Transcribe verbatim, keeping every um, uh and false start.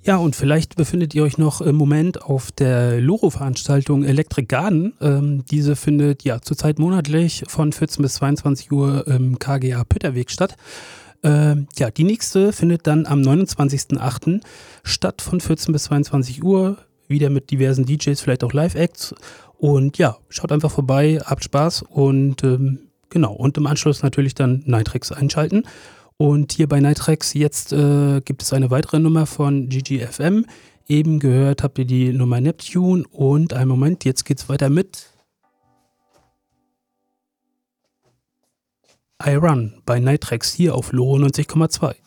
Ja, und vielleicht befindet ihr euch noch im Moment auf der Loro-Veranstaltung Electric Garden. Ähm, diese findet ja zurzeit monatlich von vierzehn bis zweiundzwanzig Uhr im K G A Pütterweg statt. Ähm, ja, die nächste findet dann am neunundzwanzigsten achten statt von vierzehn bis zweiundzwanzig Uhr. Wieder mit diversen D Js, vielleicht auch Live-Acts. Und ja, schaut einfach vorbei, habt Spaß und ähm, genau. Und im Anschluss natürlich dann Nitrex einschalten. Und hier bei Nitrex jetzt äh, gibt es eine weitere Nummer von G G F M. Eben gehört habt ihr die Nummer Neptune und einen Moment, jetzt geht's weiter mit I Run bei Nitrex hier auf Loro neunzig Komma zwei.